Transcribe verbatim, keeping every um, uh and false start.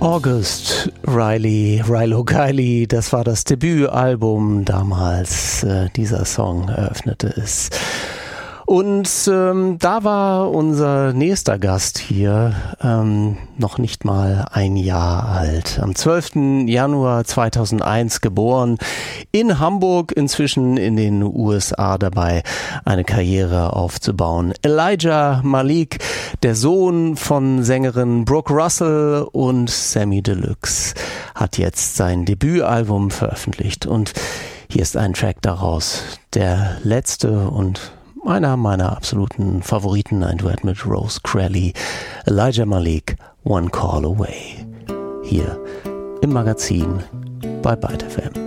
August Riley, Rilo Kiley, das war das Debütalbum damals. Äh, dieser Song eröffnete es. Und ähm, da war unser nächster Gast hier ähm, noch nicht mal ein Jahr alt. Am zwölften Januar zweitausendeins geboren, in Hamburg, inzwischen in den U S A dabei, eine Karriere aufzubauen. Elijah Malik, der Sohn von Sängerin Brooke Russell und Sammy Deluxe, hat jetzt sein Debütalbum veröffentlicht. Und hier ist ein Track daraus, der letzte und einer meiner absoluten Favoriten, ein Duett mit Rose Crowley, Elijah Malik, One Call Away. Hier im Magazin bei Byte F M.